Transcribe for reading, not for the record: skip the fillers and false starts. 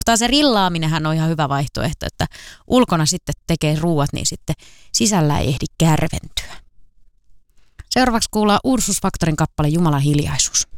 Se rillaaminenhän on ihan hyvä vaihtoehto, että ulkona sitten tekee ruuat, niin sitten sisällä ei ehdi kärventyä. Seuraavaksi kuullaan Ursus Factorin kappale Jumalan hiljaisuus.